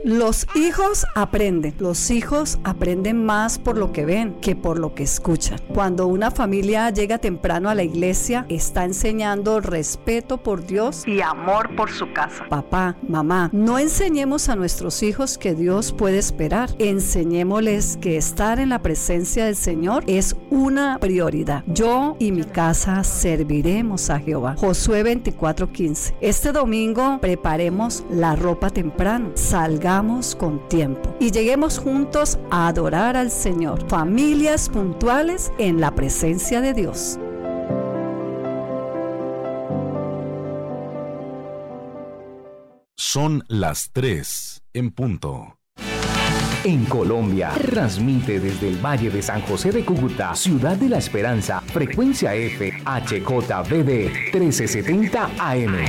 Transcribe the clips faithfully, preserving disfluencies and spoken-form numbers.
Los hijos aprenden. Los hijos aprenden más por lo que ven que por lo que escuchan. Cuando una familia llega temprano a la iglesia, está enseñando respeto por Dios y amor por su casa. Papá, mamá, no enseñemos a nuestros hijos que Dios puede esperar. Enseñémosles que estar en la presencia del Señor es una prioridad. Yo y mi casa serviremos a Jehová. Josué veinticuatro quince. Este domingo preparemos la ropa temprano. Salgamos con tiempo y lleguemos juntos a adorar al Señor. Familias puntuales en la presencia de Dios. Son las tres en punto. En Colombia, transmite desde el Valle de San José de Cúcuta, Ciudad de la Esperanza, frecuencia F, H J B D trece setenta A M.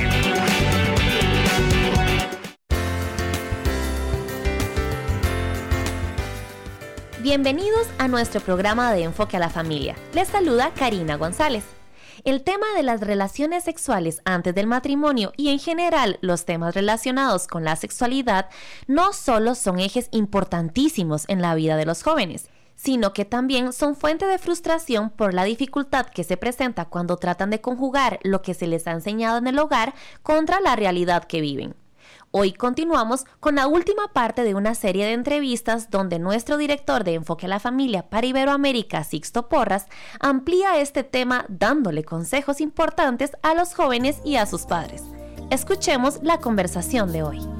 Bienvenidos a nuestro programa de Enfoque a la Familia. Les saluda Karina González. El tema de las relaciones sexuales antes del matrimonio y en general los temas relacionados con la sexualidad no solo son ejes importantísimos en la vida de los jóvenes, sino que también son fuente de frustración por la dificultad que se presenta cuando tratan de conjugar lo que se les ha enseñado en el hogar contra la realidad que viven. Hoy continuamos con la última parte de una serie de entrevistas donde nuestro director de Enfoque a la Familia para Iberoamérica, Sixto Porras, amplía este tema dándole consejos importantes a los jóvenes y a sus padres. Escuchemos la conversación de hoy.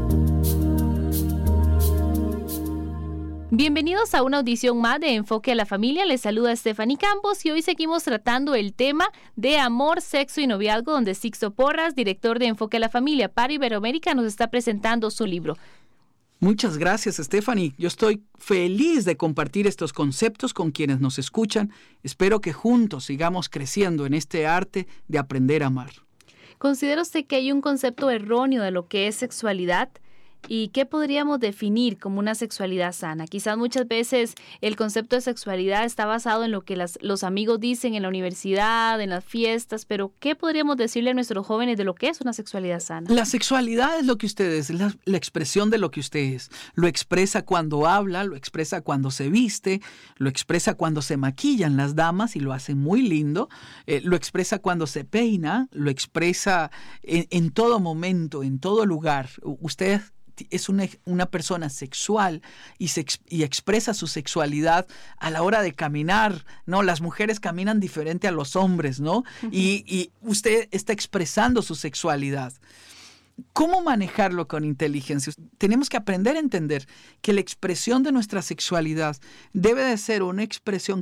Bienvenidos a una audición más de Enfoque a la Familia. Les saluda Stephanie Campos y hoy seguimos tratando el tema de amor, sexo y noviazgo, donde Sixto Porras, director de Enfoque a la Familia para Iberoamérica, nos está presentando su libro. Muchas gracias, Stephanie. Yo estoy feliz de compartir estos conceptos con quienes nos escuchan. Espero que juntos sigamos creciendo en este arte de aprender a amar. ¿Considera usted que hay un concepto erróneo de lo que es sexualidad? ¿Y qué podríamos definir como una sexualidad sana? Quizás muchas veces el concepto de sexualidad está basado en lo que las, los amigos dicen en la universidad, en las fiestas, pero ¿qué podríamos decirle a nuestros jóvenes de lo que es una sexualidad sana? La sexualidad es lo que usted es, la, la expresión de lo que usted es. Lo expresa cuando habla, lo expresa cuando se viste, lo expresa cuando se maquillan las damas y lo hace muy lindo, eh, lo expresa cuando se peina, lo expresa en, en todo momento, en todo lugar. Usted es una, una persona sexual y, se, y expresa su sexualidad a la hora de caminar, ¿no? Las mujeres caminan diferente a los hombres, ¿no? Uh-huh. Y, y usted está expresando su sexualidad. ¿Cómo manejarlo con inteligencia? Tenemos que aprender a entender que la expresión de nuestra sexualidad debe de ser una expresión